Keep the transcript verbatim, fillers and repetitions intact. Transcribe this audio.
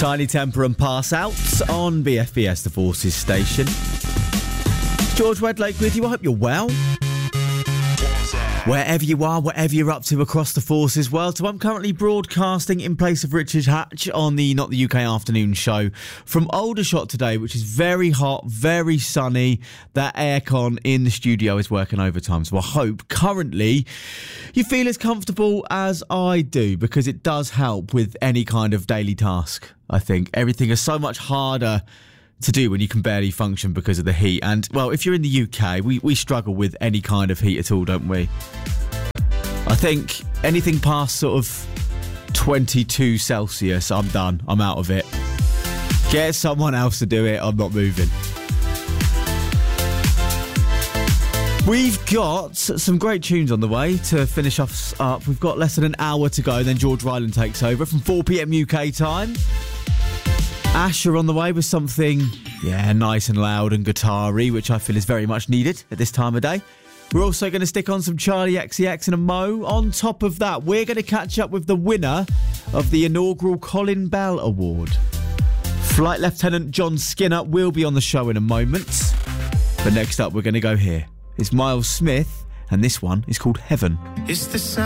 Tiny Temper and Pass Out on B F B S, the Forces station. George Wedlake with you. I hope you're well. Wherever you are, whatever you're up to across the Forces world. So I'm currently broadcasting in place of Richard Hatch on the Not the U K Afternoon show from Aldershot today, which is very hot, very sunny. That aircon in the studio is working overtime. So I hope currently you feel as comfortable as I do, because it does help with any kind of daily task. I think everything is so much harder to do when you can barely function because of the heat. And, well, if you're in the U K, we, we struggle with any kind of heat at all, don't we? I think anything past sort of twenty-two Celsius, I'm done. I'm out of it. Get someone else to do it. I'm not moving. We've got some great tunes on the way to finish us up. We've got less than an hour to go, then George Ryland takes over from four p.m. U K time. Asher on the way with something, yeah, nice and loud and guitar-y, which I feel is very much needed at this time of day. We're also going to stick on some Charlie X C X and a Mo. On top of that, we're going to catch up with the winner of the inaugural Colin Bell Award. Flight Lieutenant John Skinner will be on the show in a moment. But next up, we're going to go here. It's Miles Smith, and this one is called Heaven. It's the